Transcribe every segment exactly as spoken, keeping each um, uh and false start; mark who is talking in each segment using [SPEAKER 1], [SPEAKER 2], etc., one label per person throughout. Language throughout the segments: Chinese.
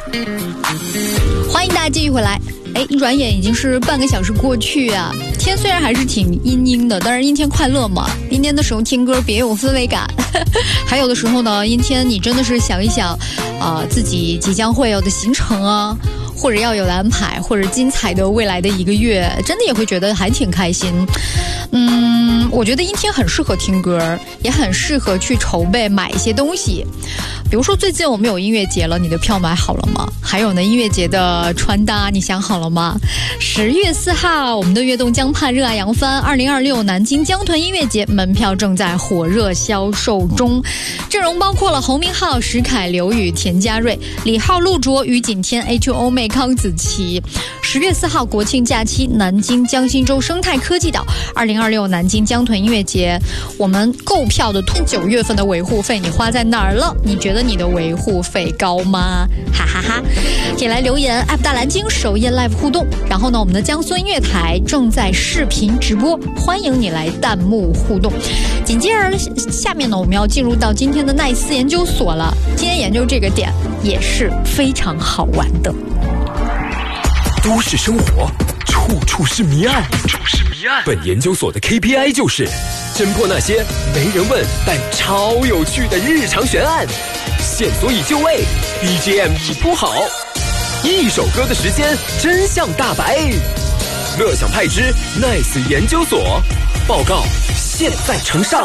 [SPEAKER 1] 欢迎大家继续回来。哎，一转眼已经是半个小时过去啊，天虽然还是挺阴阴的，但是阴天快乐嘛。阴天的时候听歌别有氛围感。还有的时候呢，阴天你真的是想一想啊、呃，自己即将会有的行程啊，或者要有的安排，或者精彩的未来的一个月，真的也会觉得还挺开心。嗯，我觉得阴天很适合听歌，也很适合去筹备买一些东西。比如说最近我们有音乐节了，你的票买好了吗？还有呢，音乐节的穿搭你想好了吗？十月四号，我们的悦动江畔热爱扬帆二零二六南京江豚音乐节门票正在火热销售中，阵容包括了侯明昊、石凯、刘宇、田家瑞、李浩、陆卓、于景天、A two 欧妹、康子琪。十月四号国庆假期，南京江心洲生态科技岛二零二六南京江豚音乐节，我们购票的九月份的维护费你花在哪儿了？你觉得你的维护费高吗？哈哈哈！可以来留言 App 大蓝鲸首页 Live 互动，然后呢，我们的江苏音乐台正在视频直播，欢迎你来弹幕互动。紧接着下面呢，我们要进入到今天的奈斯研究所了。今天研究这个点也是非常好玩的。
[SPEAKER 2] 都市生活处处是谜案，处处是谜案。本研究所的 K P I 就是侦破那些没人问但超有趣的日常悬案。线索已就位， B G M 已铺好，一首歌的时间，真相大白。乐享派之 Nice 研究所报告现在呈上。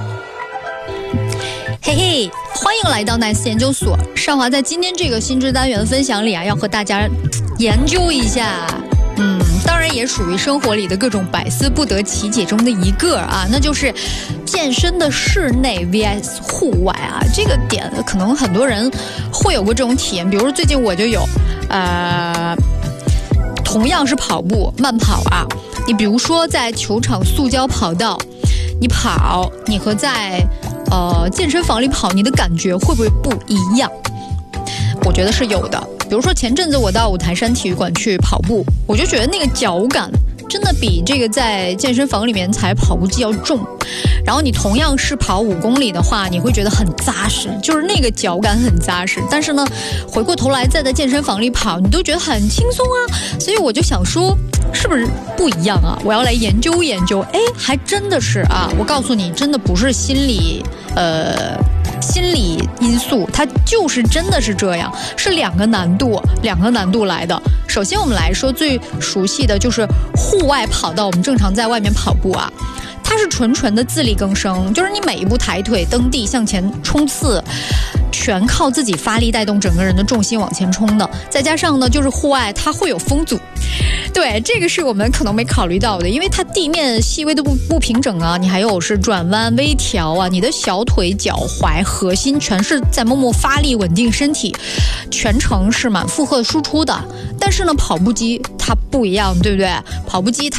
[SPEAKER 1] 嘿嘿，欢迎来到 Nice 研究所。少华在今天这个新知单元分享里啊，要和大家研究一下，嗯，当然也属于生活里的各种百思不得其解中的一个啊，那就是健身的室内 V S 户外啊。这个点可能很多人会有过这种体验，比如说最近我就有，呃，同样是跑步慢跑啊，你比如说在球场塑胶跑道，你跑，你和在呃健身房里跑，你的感觉会不会不一样？我觉得是有的。比如说前阵子我到五台山体育馆去跑步，我就觉得那个脚感真的比这个在健身房里面踩跑步机要重。然后你同样是跑五公里的话，你会觉得很扎实，就是那个脚感很扎实。但是呢，回过头来再在健身房里跑，你都觉得很轻松啊。所以我就想说，是不是不一样啊？我要来研究研究。哎，还真的是啊！我告诉你，真的不是心理呃。心理因素，它就是真的是这样，是两个难度，两个难度来的。首先我们来说最熟悉的就是户外跑道，我们正常在外面跑步啊，它是纯纯的自力更生，就是你每一步抬腿蹬地向前冲刺，全靠自己发力带动整个人的重心往前冲的。再加上呢，就是户外它会有风阻，对，这个是我们可能没考虑到的，因为它地面细微的不不平整啊，你还有是转弯微调啊，你的小腿脚踝核心全是在默默发力稳定身体，全程是满负荷输出的。但是呢，跑步机它不一样，对不对？跑步机它